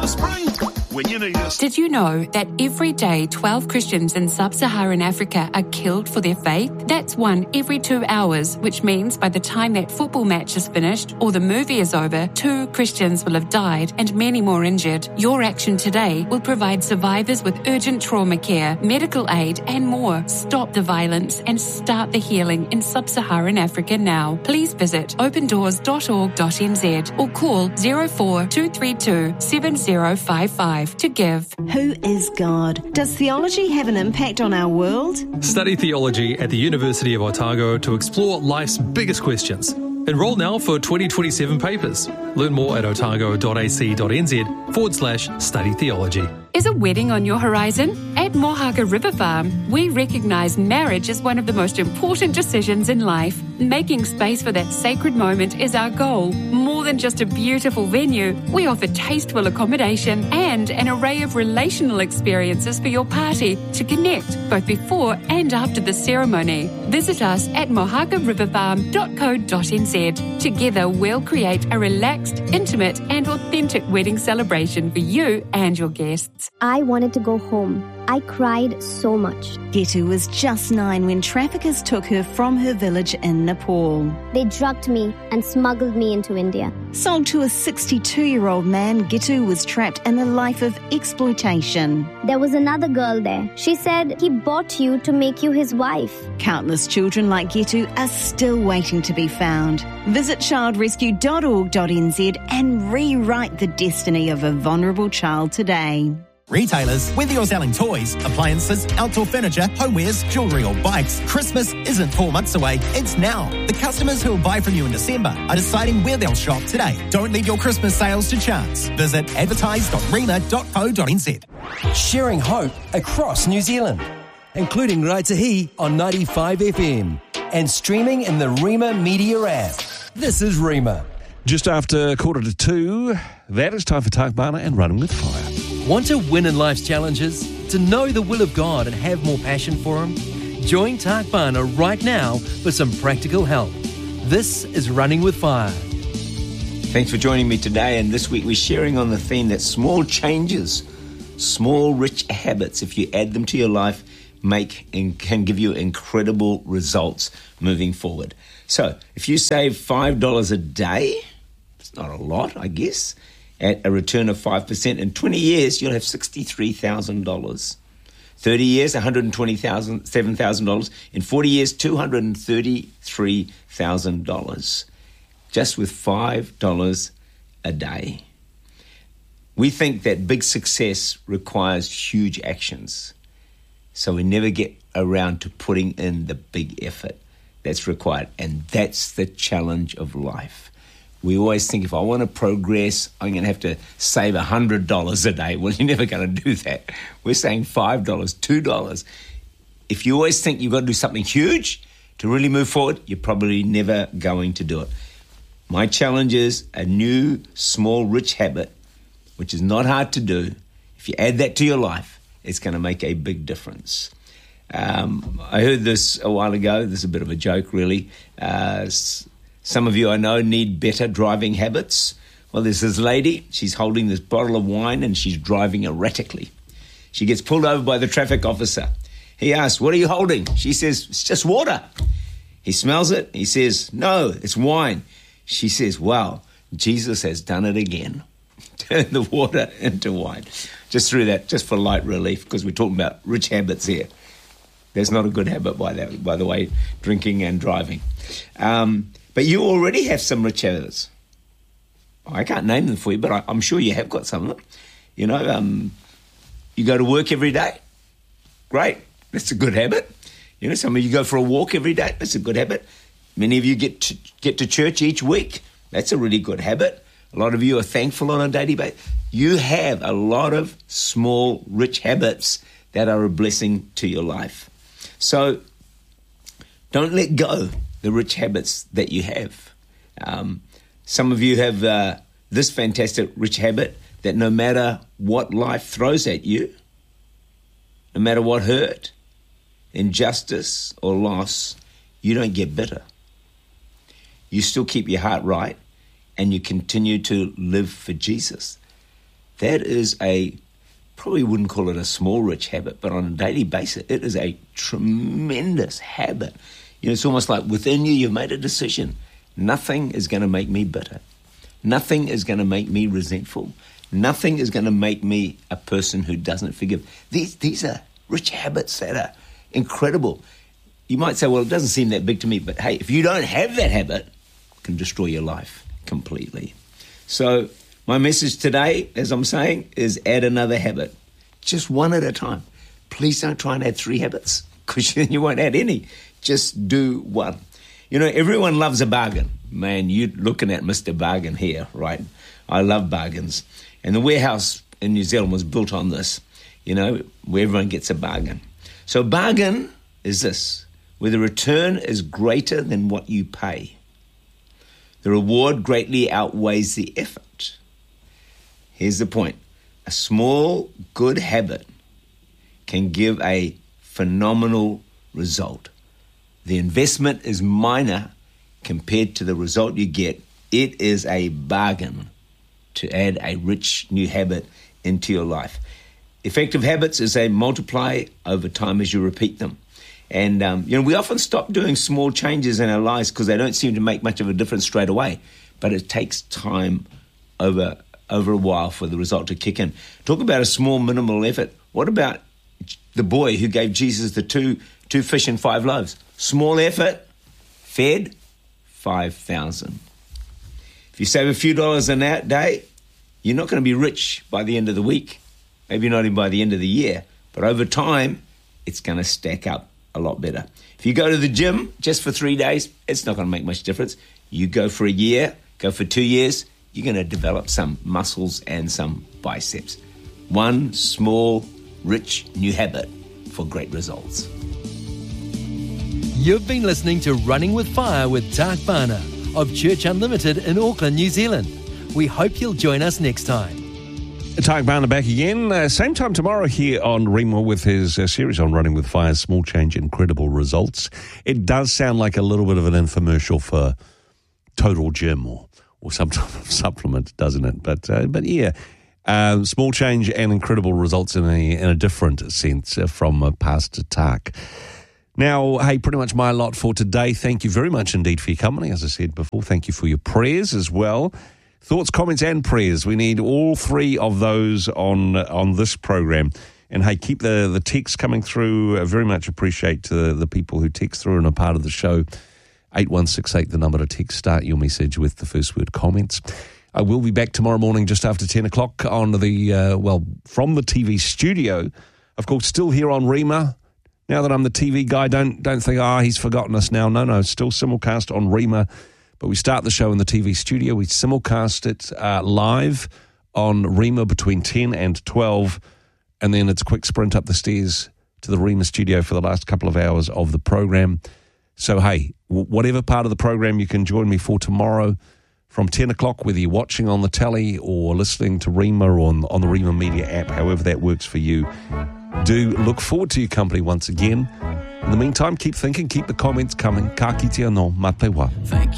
the spring when you need us. Did you know that every day 12 Christians in sub-Saharan Africa are killed for their faith? That's 1 every 2 hours, which means by the time that football match is finished or the movie is over, 2 Christians will have died and many more injured. Your action today will provide survivors with urgent trauma care, medical aid and more. Stop the violence and start the healing in sub-Saharan Africa now. Please visit opendoors.org.nz or call 04-232 7055 to give. Who is God? Does theology have an impact on our world? Study theology at the University of Otago to explore life's biggest questions. Enroll now for 2027 papers. Learn more at otago.ac.nz/study theology. Is a wedding on your horizon? At Mohaka River Farm, we recognise marriage as one of the most important decisions in life. Making space for that sacred moment is our goal. More than just a beautiful venue, we offer tasteful accommodation and an array of relational experiences for your party to connect both before and after the ceremony. Visit us at mohakariverfarm.co.nz. Together, we'll create a relaxed, intimate and authentic wedding celebration for you and your guests. I wanted to go home. I cried so much. Getu was just 9 when traffickers took her from her village in Nepal. They drugged me and smuggled me into India. Sold to a 62-year-old man, Getu was trapped in a life of exploitation. There was another girl there. She said he bought you to make you his wife. Countless children like Getu are still waiting to be found. Visit childrescue.org.nz and rewrite the destiny of a vulnerable child today. Retailers, whether you're selling toys, appliances, outdoor furniture, homewares, jewellery or bikes, Christmas isn't 4 months away, it's now. The customers who will buy from you in December are deciding where they'll shop today. Don't leave your Christmas sales to chance. Visit advertise.rema.co.nz. Sharing hope across New Zealand, including Raitahi on 95 FM and streaming in the Rema Media app. This is Rema. Just after 1:45, that is time for Tak Bana and Running with Fire. Want to win in life's challenges? To know the will of God and have more passion for Him? Join Tak Bana right now for some practical help. This is Running with Fire. Thanks for joining me today, and this week we're sharing on the theme that small changes, small rich habits, if you add them to your life, make and can give you incredible results moving forward. So if you save $5 a day, it's not a lot, I guess, at a return of 5%, in 20 years, you'll have $63,000. 30 years, $127,000. In 40 years, $233,000. Just with $5 a day. We think that big success requires huge actions. So we never get around to putting in the big effort that's required. And that's the challenge of life. We always think, if I want to progress, I'm going to have to save $100 a day. Well, you're never going to do that. We're saying $5, $2. If you always think you've got to do something huge to really move forward, you're probably never going to do it. My challenge is a new, small, rich habit, which is not hard to do. If you add that to your life, it's going to make a big difference. I heard this a while ago. This is a bit of a joke, really. Some of you I know need better driving habits. Well, there's this lady. She's holding this bottle of wine and she's driving erratically. She gets pulled over by the traffic officer. He asks, "What are you holding?" She says, "It's just water." He smells it. He says, "No, it's wine." She says, "Wow, Jesus has done it again." Turn the water into wine. Just threw that just for light relief, because we're talking about rich habits here. That's not a good habit, by the way, drinking and driving. But you already have some rich habits. I can't name them for you, but I'm sure you have got some of them. You know, you go to work every day. Great. That's a good habit. You know, some of you go for a walk every day. That's a good habit. Many of you get to church each week. That's a really good habit. A lot of you are thankful on a daily basis. You have a lot of small, rich habits that are a blessing to your life. So don't let go the rich habits that you have. Some of you have this fantastic rich habit that no matter what life throws at you, no matter what hurt, injustice or loss, you don't get bitter. You still keep your heart right and you continue to live for Jesus. that is probably wouldn't call it a small rich habit, but on a daily basis, it is a tremendous habit. It's almost like within you, you've made a decision. Nothing is going to make me bitter. Nothing is going to make me resentful. Nothing is going to make me a person who doesn't forgive. These are rich habits that are incredible. You might say, well, it doesn't seem that big to me, but hey, if you don't have that habit, it can destroy your life completely. So my message today, as I'm saying, is add another habit. Just one at a time. Please don't try and add 3 habits, because then you won't add any. Just do one. Everyone loves a bargain. Man, you're looking at Mr. Bargain here, right? I love bargains. And the warehouse in New Zealand was built on this, where everyone gets a bargain. So bargain is this, where the return is greater than what you pay. The reward greatly outweighs the effort. Here's the point. A small, good habit can give a phenomenal result. The investment is minor compared to the result you get. It is a bargain to add a rich new habit into your life. Effective habits is they multiply over time as you repeat them. And, we often stop doing small changes in our lives because they don't seem to make much of a difference straight away. But it takes time over a while for the result to kick in. Talk about a small, minimal effort. What about the boy who gave Jesus the two fish and 5 loaves? Small effort, fed 5,000. If you save a few dollars in that day, you're not going to be rich by the end of the week. Maybe not even by the end of the year. But over time, it's going to stack up a lot better. If you go to the gym just for 3 days, it's not going to make much difference. You go for a year, go for 2 years, you're going to develop some muscles and some biceps. One small, rich new habit for great results. You've been listening to Running with Fire with Tak Bhana of Church Unlimited in Auckland, New Zealand. We hope you'll join us next time. Tak Bhana back again. Same time tomorrow here on Rima with his series on Running with Fire, Small Change, Incredible Results. It does sound like a little bit of an infomercial for Total Gym or some type of supplement, doesn't it? But yeah, small change and incredible results in a different sense from Pastor Tak. Now, hey, pretty much my lot for today. Thank you very much indeed for your company. As I said before, thank you for your prayers as well. Thoughts, comments and prayers. We need all 3 of those on this program. And hey, keep the texts coming through. I very much appreciate the people who text through and are part of the show. 8168, the number to text. Start your message with the first word comments. I will be back tomorrow morning just after 10 o'clock on from the TV studio. Of course, still here on Rima. Now that I'm the TV guy, don't think, he's forgotten us now. No, still simulcast on Rima. But we start the show in the TV studio. We simulcast it live on Rima between 10 and 12. And then it's a quick sprint up the stairs to the Rima studio for the last couple of hours of the program. So, hey, whatever part of the program you can join me for tomorrow from 10 o'clock, whether you're watching on the telly or listening to Rima or on the Rima Media app, however that works for you. Do look forward to your company once again. In the meantime, keep thinking, keep the comments coming. Ka kite anō, mā te wā.